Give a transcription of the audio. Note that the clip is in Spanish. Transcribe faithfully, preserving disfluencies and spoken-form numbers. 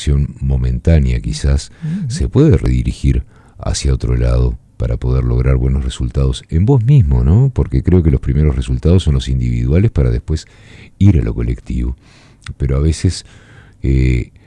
satisfacción momentánea quizás, uh-huh. se puede redirigir hacia otro lado para poder lograr buenos resultados en vos mismo, ¿no? Porque creo que los primeros resultados son los individuales para después ir a lo colectivo. Pero a veces eh,